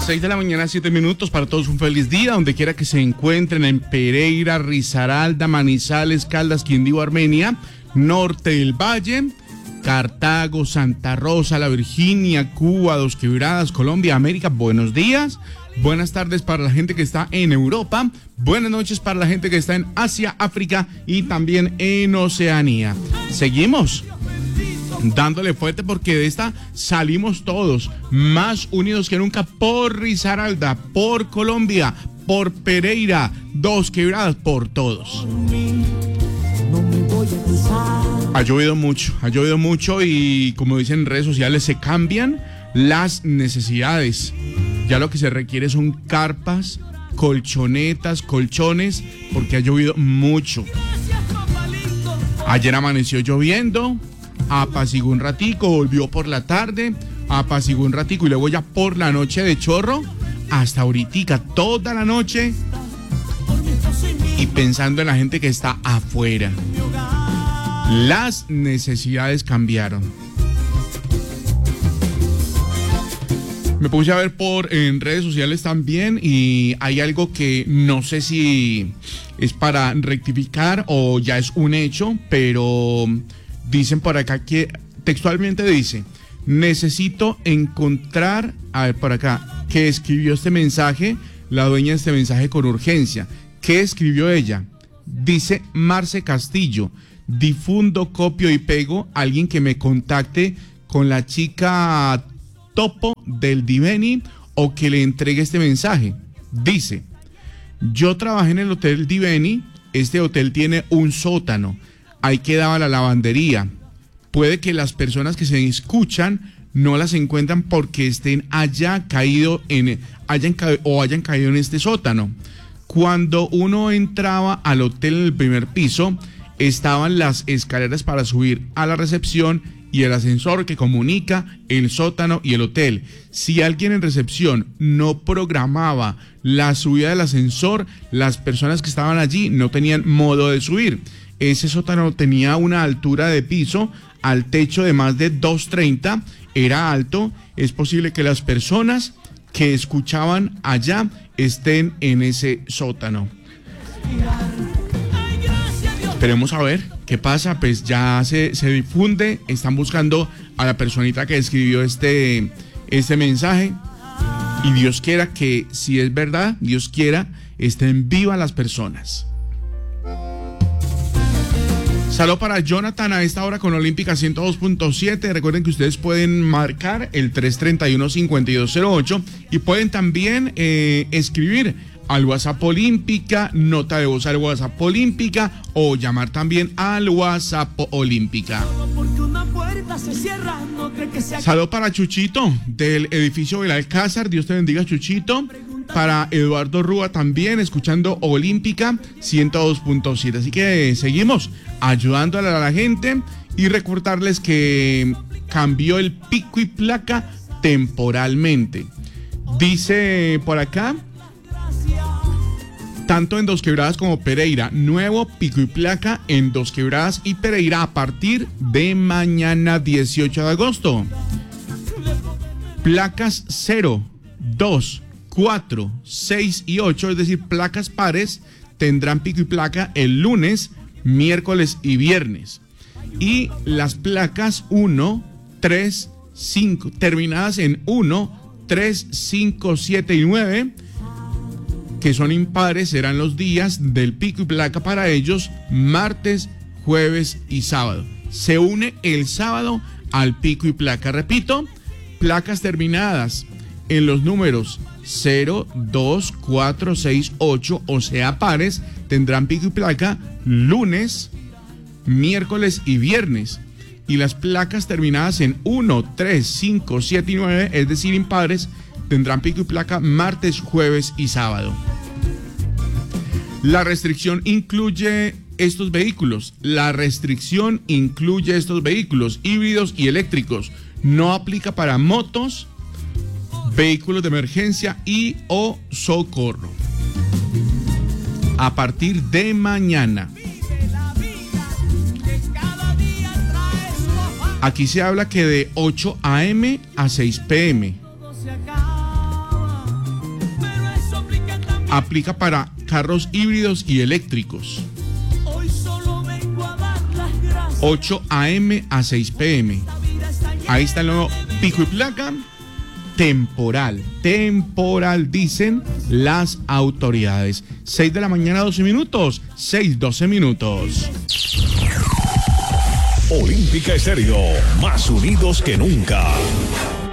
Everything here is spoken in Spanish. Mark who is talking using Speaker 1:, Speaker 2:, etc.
Speaker 1: 6 de la mañana, 7 minutos. Para todos un feliz día, donde quiera que se encuentren, en Pereira, Risaralda, Manizales, Caldas, Quindío, Armenia, Norte del Valle, Cartago, Santa Rosa, La Virginia, Cuba, Dos Quebradas, Colombia, América. Buenos días, buenas tardes para la gente que está en Europa, buenas noches para la gente que está en Asia, África y también en Oceanía. Seguimos dándole fuerte porque de esta salimos todos más unidos que nunca, por Risaralda, por Colombia, por Pereira, Dos Quebradas, por todos. Ha llovido mucho y como dicen en redes sociales, se cambian las necesidades. Ya lo que se requiere son carpas, colchonetas, colchones, porque ha llovido mucho. Ayer amaneció lloviendo, apaciguó un ratico, volvió por la tarde, apaciguó un ratico y luego ya por la noche de chorro, hasta ahoritica, toda la noche, y pensando en la gente que está afuera. Las necesidades cambiaron. Me puse a ver en redes sociales también y hay algo que no sé si es para rectificar o ya es un hecho, pero dicen por acá que textualmente dice: necesito encontrar, a ver por acá, que escribió este mensaje, la dueña de este mensaje con urgencia. ¿Qué escribió ella? Dice Marce Castillo: difundo, copio y pego, alguien que me contacte con la chica topo del Diveni o que le entregue este mensaje. Dice: yo trabajé en el Hotel Diveni, este hotel tiene un sótano, ahí quedaba la lavandería. Puede que las personas que se escuchan no las encuentran porque estén hayan caído en este sótano. Cuando uno entraba al hotel en el primer piso, estaban las escaleras para subir a la recepción y el ascensor que comunica el sótano y el hotel. Si alguien en recepción no programaba la subida del ascensor, las personas que estaban allí no tenían modo de subir. Ese sótano tenía una altura de piso al techo de más de 2.30, era alto. Es posible que las personas que escuchaban allá estén en ese sótano. Esperemos a ver qué pasa, pues ya se difunde, están buscando a la personita que escribió este mensaje y Dios quiera que, si es verdad, Dios quiera, estén vivas las personas. Saludo para Jonathan a esta hora con Olímpica 102.7. Recuerden que ustedes pueden marcar el 331-5208 y pueden también escribir al WhatsApp Olímpica, nota de voz al WhatsApp Olímpica o llamar también al WhatsApp Olímpica. Saludo para Chuchito del edificio Belalcázar, Dios te bendiga, Chuchito. Para Eduardo Rúa también, escuchando Olímpica 102.7. Así que seguimos ayudando a la gente y recordarles que cambió el pico y placa temporalmente. Dice por acá, tanto en Dos Quebradas como Pereira, nuevo pico y placa en Dos Quebradas y Pereira a partir de mañana 18 de agosto. Placas 0, 2, 4, 6 y 8, es decir, placas pares, tendrán pico y placa el lunes, miércoles y viernes. Y las placas 1, 3, 5, terminadas en 1, 3, 5, 7 y 9, que son impares, serán los días del pico y placa para ellos, martes, jueves y sábado. Se une el sábado al pico y placa. Repito, placas terminadas en los números 0, 2, 4, 6, 8, o sea, pares, tendrán pico y placa lunes, miércoles y viernes. Y las placas terminadas en 1, 3, 5, 7 y 9, es decir, impares, tendrán pico y placa martes, jueves y sábado. La restricción incluye estos vehículos. La restricción incluye estos vehículos híbridos y eléctricos. No aplica para motos, vehículos de emergencia y o socorro. A partir de mañana. Aquí se habla que de 8 a.m. a 6 p.m. Aplica para carros híbridos y eléctricos. 8 a.m. a 6 p.m. Ahí está el nuevo pico y placa. Temporal, dicen las autoridades. 6 de la mañana, 12 minutos. 6:12 minutos.
Speaker 2: Olímpica Estéreo, más unidos que nunca.